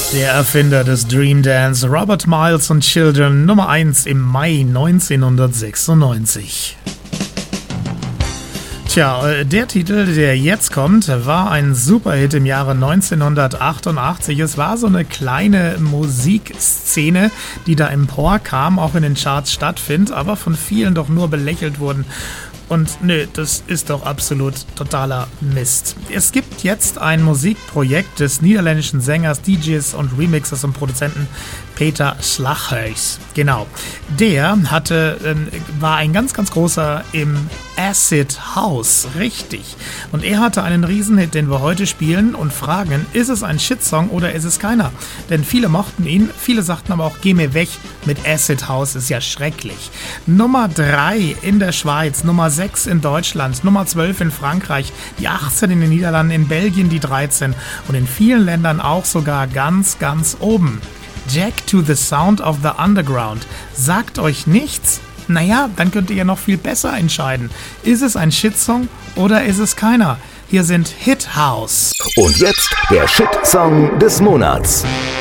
Der Erfinder des Dream Dance, Robert Miles und Children, Nummer 1 im Mai 1996. Tja, der Titel, der jetzt kommt, war ein Superhit im Jahre 1988. Es war so eine kleine Musikszene, die da emporkam, auch in den Charts stattfindet, aber von vielen doch nur belächelt wurden. Und nö, das ist doch absolut totaler Mist. Es gibt jetzt ein Musikprojekt des niederländischen Sängers, DJs und Remixers und Produzenten Peter Schlaghuis. Genau. Der war ein ganz, ganz großer im Acid House. Richtig. Und er hatte einen Riesenhit, den wir heute spielen und fragen, ist es ein Shitsong oder ist es keiner? Denn viele mochten ihn, viele sagten aber auch, geh mir weg mit Acid House, ist ja schrecklich. Nummer 3 in der Schweiz, Nummer 6 in Deutschland, Nummer 12 in Frankreich, die 18 in den Niederlanden, in Belgien die 13 und in vielen Ländern auch sogar ganz, ganz oben. Jack to the Sound of the Underground. Sagt euch nichts? Naja, dann könnt ihr ja noch viel besser entscheiden. Ist es ein Shitsong oder ist es keiner? Hier sind Hit House. Und jetzt der Shitsong des Monats.